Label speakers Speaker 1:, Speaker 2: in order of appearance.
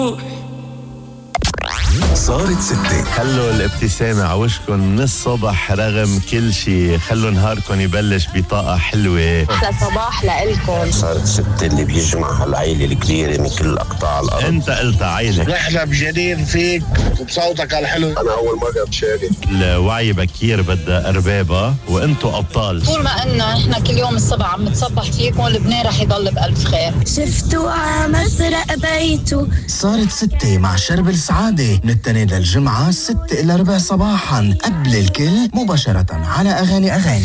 Speaker 1: صارت ستة.
Speaker 2: خلوا الابتسامة عوشكن من الصبح رغم كل شي. خلوا نهاركن يبلش بطاقة حلوة.
Speaker 3: أحلى صباح لإلكن.
Speaker 4: صارت ستة اللي بيجمع العيلة الكبيرة من كل أقطاع الأرض.
Speaker 2: انت قلت عيلة.
Speaker 5: نحن بجدير فيك وبصوتك الحلو.
Speaker 4: أنا أول مرة بشارك.
Speaker 2: الوعي بكير بدها أربابة وانتو أبطال.
Speaker 3: طول ما إنه إحنا كل يوم الصبح عم نتصبح فيكم لبنان رح يضل بألف خير.
Speaker 6: شفتوا عمسرق بيته.
Speaker 1: صارت ستة مع شرب السعادة من التنين للجمعة 6 إلى 4 صباحا قبل الكل مباشرة على أغاني